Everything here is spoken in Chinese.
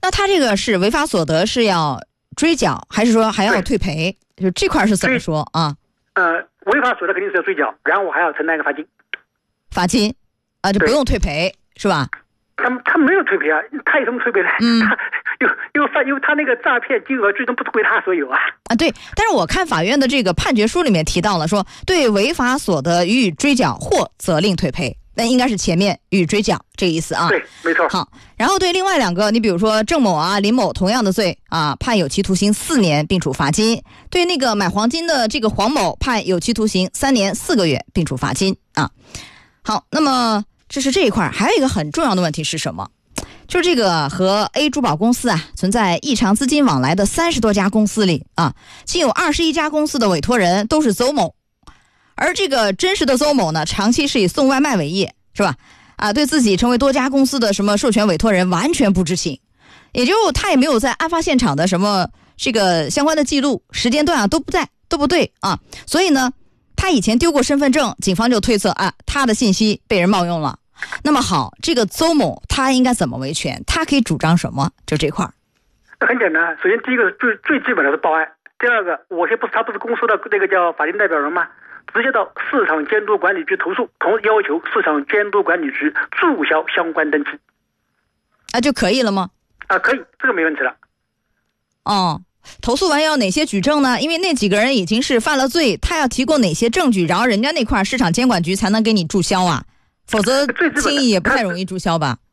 那他这个是违法所得是要追缴，还是说还要退赔？就这块是怎么说啊？ 违法所得肯定是要追缴，然后我还要承担一个罚金。 罚金啊，就不用退赔是吧？ 他没有退赔啊，他有什么退赔呢？他因为他那个诈骗金额最终不归他所有啊。 啊，对，但是我看法院的这个判决书里面提到了说，对违法所得予以追缴或责令退赔，那应该是前面予以追缴这个意思啊。 对，没错。 好，然后对另外2个，你比如说郑某啊、林某同样的罪啊，判有期徒刑4年并处罚金；对那个买黄金的这个黄某，判有期徒刑3年4个月并处罚金啊。好，那么这是这一块，还有一个很重要的问题是什么？就是这个和 A 珠宝公司啊存在异常资金往来的30多家公司里啊，仅有21家公司的委托人都是邹某，而这个真实的邹某呢，长期是以送外卖为业，是吧？啊，对自己成为多家公司的什么授权委托人完全不知情，也就他也没有在案发现场的什么这个相关的记录、时间段啊都不对啊，所以呢，他以前丢过身份证，警方就推测啊，他的信息被人冒用了。那么好，这个邹某他应该怎么维权？他可以主张什么？就这块儿。 很简单，首先第一个最基本的是报案，第二个他不是公司的那个叫法定代表人吗？直接到市场监督管理局投诉，同时要求市场监督管理局注销相关登记。 啊，就可以了吗？ 啊，可以，这个没问题了。 哦，投诉完要哪些举证呢？因为那几个人已经是犯了罪，他要提供哪些证据，然后人家那块市场监管局才能给你注销啊？否则轻易也不太容易注销吧？